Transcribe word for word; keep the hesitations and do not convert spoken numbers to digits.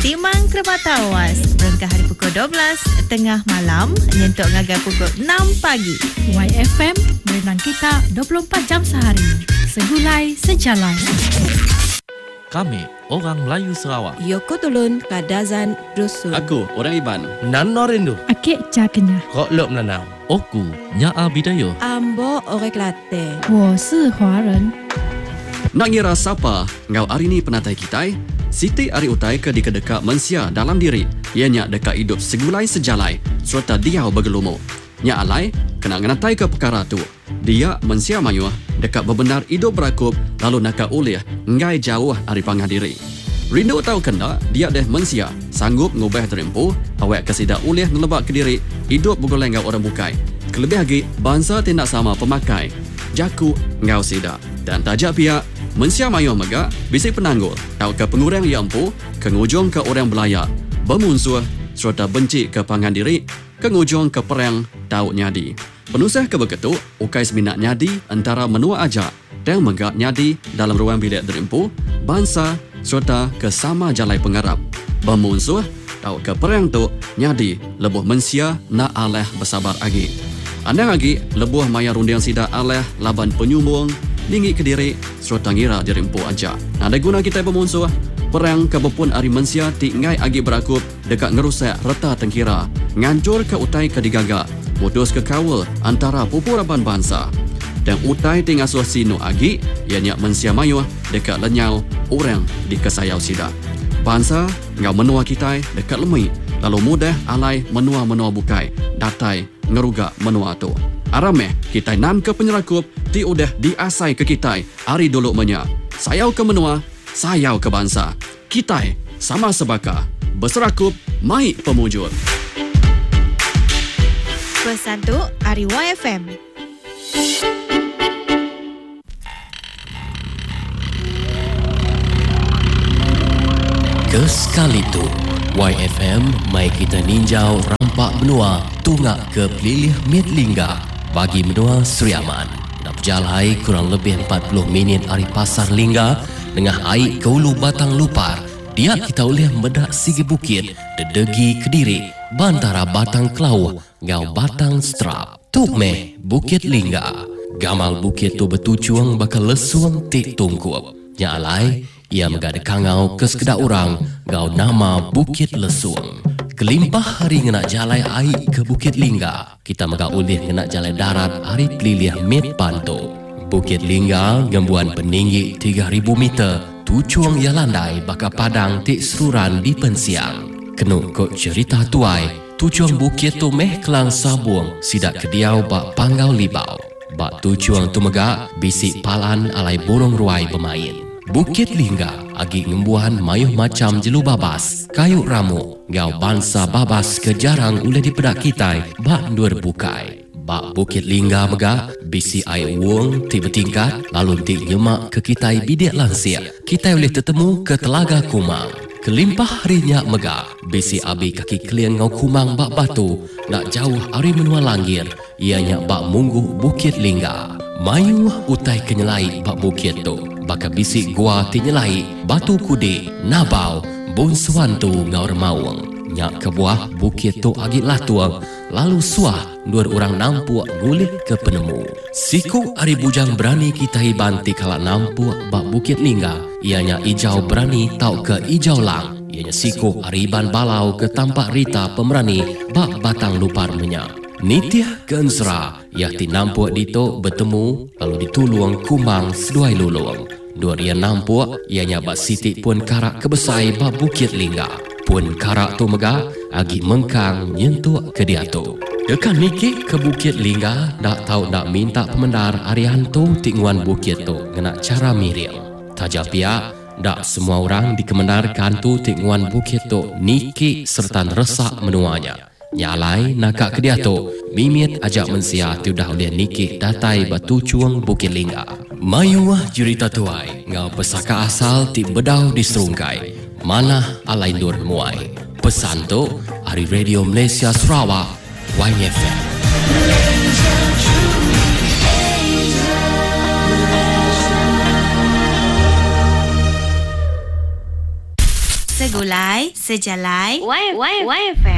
Timang Kremata Awas Berengkah hari pukul dua belas tengah malam nyentuk ngagai pukul enam pagi. Y F M berenang kita dua puluh empat jam sehari. Segulai sejalan. Kami orang Melayu Sarawak. Yoko Tulun Kadazan Dusun. Aku orang Iban. Nan Rindu. Akik Cakenya. Kok lop nanau. Oku Nyaa Bidayo. Ambo orang Kelantan. 我是华人. Nak ngira siapa ngau hari ni penatai kita? Siti ari utai ke dika-deka mensia dalam diri. Ianya deka hidup segulai sejalai serta dia bergelumu. Nya alai kena ngenatai ke perkara tu. Dia mensia mayuh dekat bebenar hidup berakup lalu nak ulih ngai jauh dari pangah diri. Rindu tahu kena dia deh mensia sanggup ngubah terempu awak kesida ulih ngelebak ke diri hidup bergoleng ngau orang bukai. Kelebih lagi bangsa tindak sama pemakai. Jaku ngau sida dan tajak pihak mensia mayuh mega bisi penanggul tahu ke pengurang yang empu kengujung ke orang belayak bermusuh serta benci ke pangan diri kengujung ke perang tahu nyadi. Penusah ke begitu ukai seminat nyadi antara menua aja dan mega nyadi dalam ruang bilik derempu bangsa serta ke sama jalai pengarap bermusuh tahu ke perang tu nyadi lebuh mensia na aleh bersabar agi. Andang lagi lebuh maya rundiang sida aleh laban penyumbung tinggi ke diri serta ngira dirempu aja. Ada guna kita bermusuh perang kebepun ari mensia ti ngai agi berakup dekat ngerusak reta tengkira ngancur ke utai ke digaga mutus ke kawal antara pupuraban bangsa dan utai ti ngasuh sino agi ianya mensia mayuh dekat lenyau orang di kesayau sida. Bangsa ngau menua kita dekat lemui lalu mudah alai menua-menua bukai datai ngeruga menua tu. Arameh kita nan ke penyerakup ti udah diasai ke kita ari dulu menya. Sayau ke menua, sayau ke bangsa. Kita sama sebaka berserakup mai pemujur. Pesan tu Ari Y F M. Kesekali tu Y F M mai kita ninjau rampak benua tungak ke pelilih Medlingga bagi menua Seriaman. Nak berjalai kurang lebih empat puluh minit dari Pasar Lingga dengan air ke hulu Batang Lupar. Dia kita boleh medak sigi bukit, dedegi Kediri, bantara Batang Kelau, ngau Batang Strap. Tuk meh Bukit Lingga. Gamal bukit tu bertujuan bakal lesuang tik tungkup. Nya alai, ia megada kangau ke sekedar orang, ngau nama Bukit Lesuang. Kelimpah hari ngenak jalai air ke Bukit Lingga. Kita mega ulih ngenak jalai darat hari pelilih Med Panto. Bukit Lingga gembuan peninggi tiga ribu meter. Tujuang ia landai baka padang tik seruran di pensiang. Kenuk kok cerita tuai. Tujuang bukit tu meh kelang sabuang. Sidak kediau bak panggau libau. Bak tujuang tu mega bisik palan alai burung ruai bermain. Bukit Lingga agi ngembuhan mayuh macam jelu babas, kayu ramu, ngau bangsa babas ke jarang uleh dipedak kita bak nur bukai. Bak Bukit Lingga mega bisi air wong ti bertingkat lalu ti nyemak ke kita bidik lansia. Kita boleh tetemu ke Telaga Kumang. Kelimpah harinya mega bisi abi kaki klien ngau Kumang bak batu nak jauh ari menua langgir ianya bak mungguh Bukit Lingga. Mayuh utai kenyelai bak bukit tu. Baka bisik gua tinyelai, batu kude, nabau, bun sewantu ngau remawang. Nyak ke buah bukit tu agit latuang, lalu suah dua orang nampuak ngulih ke penemu. Siku ari bujang berani kita hibanti kala nampuak bak Bukit Lingga. Ianya ijau berani tau ke ijau lang. Ianya siku ari ban balau ke tampak Rita pemerani bak Batang Lupar menyak. Nitiah Genzra yakti nampuak dito bertemu lalu dituluang Kumang seduai luluang. Dua dia nampuak ianya bak sitik pun karak kebesai bak Bukit Lingga. Pun karak tu mega agi mengkang nyentuak ke dia tu. Dekat nikik ke Bukit Lingga dak tahu nak minta pemendar arian tu tinguan bukit tu ngena cara miril. Tajap pia dak semua orang dikemendarkan tu tinguan bukit tu nikik serta resak menuanya. Nyalai nakak ke dia tu mimit ajak mensia tu dah oleh nikik datai batu cuang Bukit Lingga. Mayuah jurita tuai ngau pesaka asal ti bedau di serungkai mana alai nur muai. Pesan tu hari Radio Malaysia Sarawak Y F M. Segulai, sejalai. Y, y, Y F M.